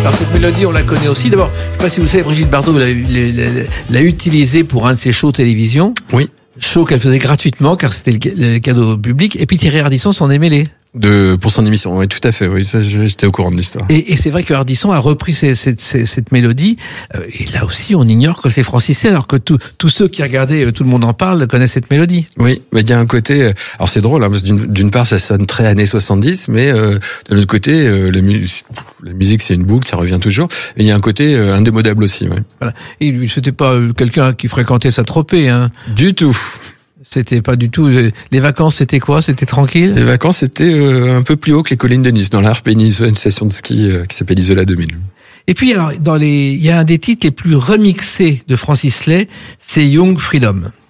Alors cette mélodie, on la connaît aussi. D'abord, je ne sais pas si vous savez, Brigitte Bardot l'a utilisée pour un de ses shows télévision. Oui. Show qu'elle faisait gratuitement, car c'était le cadeau public. Et puis Thierry Ardisson s'en est mêlé. Pour son émission, oui, tout à fait. Oui, ça, j'étais au courant de l'histoire. Et c'est vrai que Ardisson a repris cette mélodie. Et là aussi, on ignore que c'est Francis Slay, alors que tous ceux qui regardaient Tout le monde en parle connaissent cette mélodie. Oui, mais il y a un côté. Alors c'est drôle, hein, parce que d'une part, ça sonne très années 70, mais de l'autre côté, la musique, c'est une boucle, ça revient toujours. Et il y a un côté indémodable aussi. Ouais. Voilà. Et c'était pas quelqu'un qui fréquentait Saint-Tropez, hein. Du tout. C'était pas du tout. Les vacances, c'était quoi? C'était tranquille? Les vacances, c'était un peu plus haut que les collines de Nice, dans l'Arpe et Nice, une station de ski qui s'appelle Isola 2000. Et puis, alors, il y a un des titres les plus remixés de Francis Slay, c'est Young Freedom.